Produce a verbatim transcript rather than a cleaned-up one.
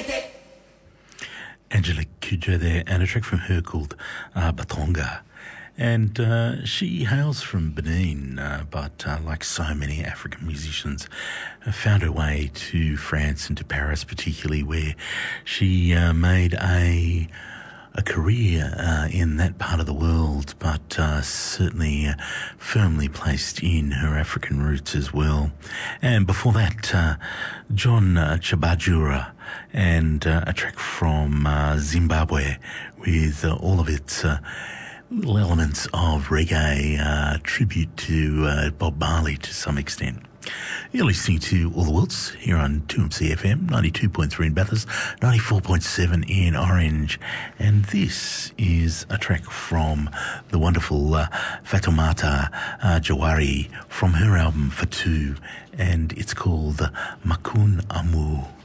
Angelique Kidjo there, and a track from her called uh, Batonga. And uh, she hails from Benin, uh, but uh, like so many African musicians, uh, found her way to France and to Paris particularly, where she uh, made a a career uh, in that part of the world, but uh, certainly uh, firmly placed in her African roots as well. And before that, uh, John uh, Chabajura and uh, a track from uh, Zimbabwe with uh, all of its uh, little elements of reggae, uh, tribute to uh, Bob Marley to some extent. You're listening to All the Worlds here on two M C F M, ninety-two point three in Bathurst, ninety-four point seven in Orange. And this is a track from the wonderful uh, Fatoumata uh, Jawari from her album For Two, and it's called Makun Amu.